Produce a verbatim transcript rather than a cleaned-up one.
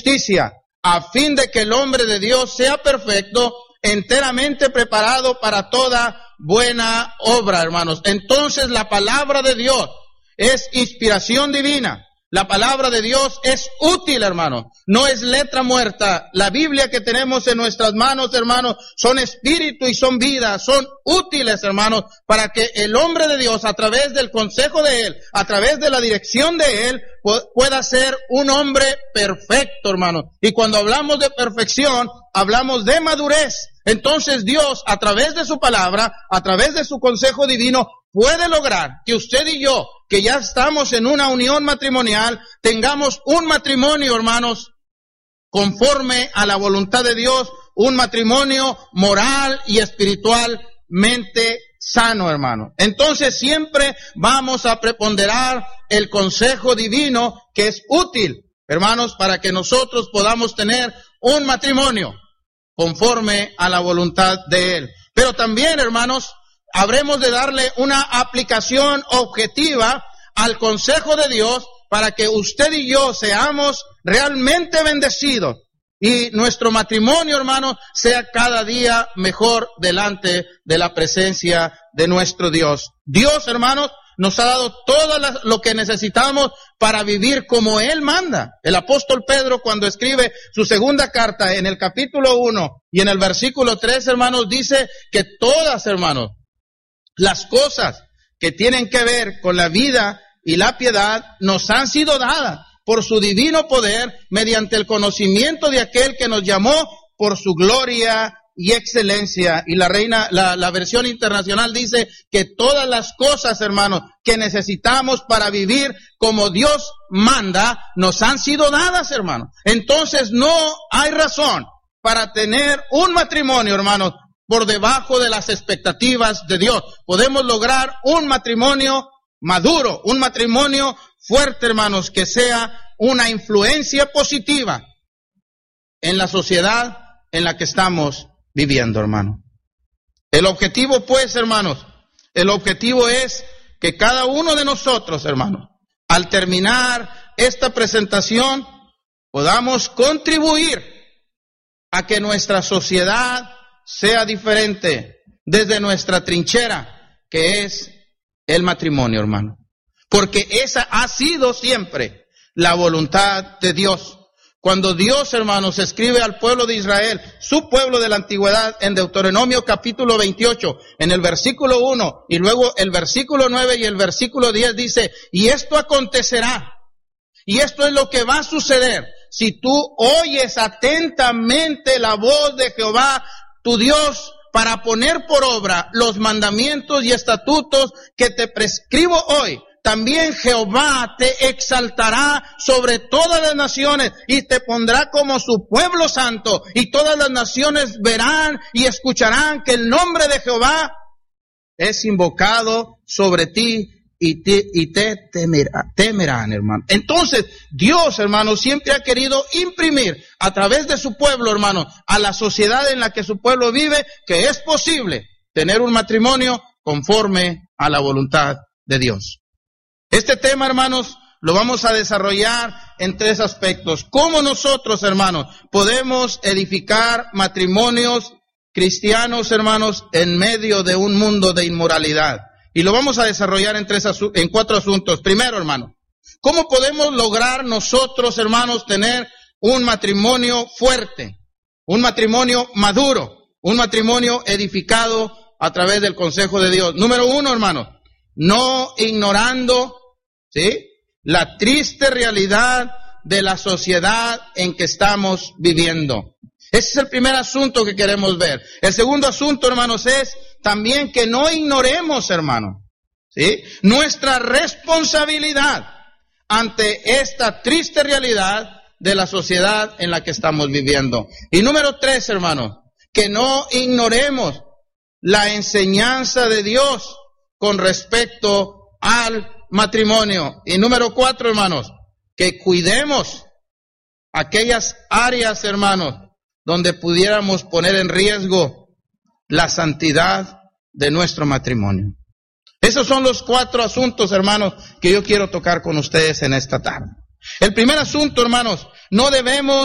justicia, a fin de que el hombre de Dios sea perfecto, enteramente preparado para toda buena obra, hermanos. Entonces la palabra de Dios es inspiración divina. La palabra de Dios es útil, hermano. No es letra muerta. La Biblia que tenemos en nuestras manos, hermanos, son espíritu y son vida. Son útiles, hermanos, para que el hombre de Dios, a través del consejo de Él, a través de la dirección de Él, pueda ser un hombre perfecto, hermano. Y cuando hablamos de perfección, hablamos de madurez. Entonces Dios, a través de su palabra, a través de su consejo divino, puede lograr que usted y yo, que ya estamos en una unión matrimonial, tengamos un matrimonio, hermanos, conforme a la voluntad de Dios, un matrimonio moral y espiritualmente sano, hermano. Entonces siempre vamos a preponderar el consejo divino, que es útil, hermanos, para que nosotros podamos tener un matrimonio conforme a la voluntad de Él. Pero también, hermanos, habremos de darle una aplicación objetiva al consejo de Dios para que usted y yo seamos realmente bendecidos y nuestro matrimonio, hermano, sea cada día mejor delante de la presencia de nuestro Dios. Dios, hermanos, nos ha dado todo lo que necesitamos para vivir como Él manda. El apóstol Pedro, cuando escribe su segunda carta en el capítulo uno y en el versículo tres, hermanos, dice que todas, hermanos, las cosas que tienen que ver con la vida y la piedad nos han sido dadas por su divino poder mediante el conocimiento de aquel que nos llamó por su gloria y excelencia. Y la reina, la, la versión internacional dice que todas las cosas, hermanos, que necesitamos para vivir como Dios manda, nos han sido dadas, hermanos. Entonces no hay razón para tener un matrimonio, hermanos, por debajo de las expectativas de Dios. Podemos lograr un matrimonio maduro, un matrimonio fuerte, hermanos, que sea una influencia positiva en la sociedad en la que estamos viviendo, hermano. El objetivo, pues, hermanos, el objetivo es que cada uno de nosotros, hermanos, al terminar esta presentación, podamos contribuir a que nuestra sociedad sea diferente desde nuestra trinchera, que es el matrimonio, hermano. Porque esa ha sido siempre la voluntad de Dios. Cuando Dios, hermanos, escribe al pueblo de Israel, su pueblo de la antigüedad, en Deuteronomio capítulo veintiocho, en el versículo uno, y luego el versículo nueve y el versículo diez dice, y esto acontecerá, y esto es lo que va a suceder, si tú oyes atentamente la voz de Jehová, tu Dios, para poner por obra los mandamientos y estatutos que te prescribo hoy. También Jehová te exaltará sobre todas las naciones y te pondrá como su pueblo santo, y todas las naciones verán y escucharán que el nombre de Jehová es invocado sobre ti y te, y te temerá, temerán, hermano. Entonces, Dios, hermano, siempre ha querido imprimir a través de su pueblo, hermano, a la sociedad en la que su pueblo vive, que es posible tener un matrimonio conforme a la voluntad de Dios. Este tema, hermanos, lo vamos a desarrollar en tres aspectos. ¿Cómo nosotros, hermanos, podemos edificar matrimonios cristianos, hermanos, en medio de un mundo de inmoralidad? Y lo vamos a desarrollar en, tres asu- en cuatro asuntos. Primero, hermano, ¿cómo podemos lograr nosotros, hermanos, tener un matrimonio fuerte, un matrimonio maduro, un matrimonio edificado a través del consejo de Dios? Número uno, hermano, no ignorando, ¿sí?, la triste realidad de la sociedad en que estamos viviendo. Ese es el primer asunto que queremos ver. El segundo asunto, hermanos, es también que no ignoremos, hermano, ¿sí?, nuestra responsabilidad ante esta triste realidad de la sociedad en la que estamos viviendo. Y número tres, hermano, que no ignoremos la enseñanza de Dios con respecto al matrimonio. Y número cuatro, hermanos, que cuidemos aquellas áreas, hermanos, donde pudiéramos poner en riesgo la santidad de nuestro matrimonio. Esos son los cuatro asuntos, hermanos, que yo quiero tocar con ustedes en esta tarde. El primer asunto, hermanos, no debemos